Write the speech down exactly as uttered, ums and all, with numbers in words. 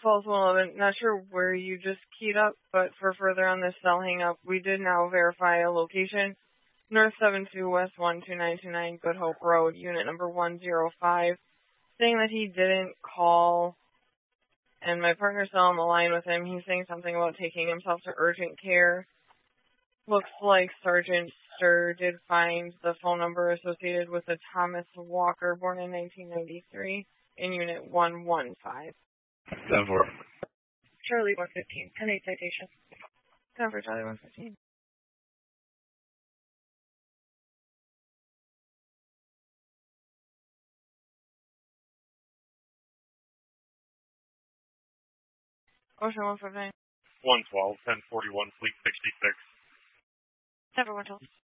Falls eleven, not sure where you just keyed up, but for further on this cell hang up, we did now verify a location. North seven two West one two nine two nine Good Hope Road, unit number one zero five, saying that he didn't call, and my partner's still on the line with him. He's saying something about taking himself to urgent care. Looks like Sergeant Stur did find the phone number associated with a Thomas Walker, born in nineteen ninety-three, in unit one one five. ten four. Charlie one fifteen, ten eight citation. ten for Charlie one fifteen. Ocean one fifteen. one twelve, ten forty-one, Fleet sixty-six. ten for one twelve.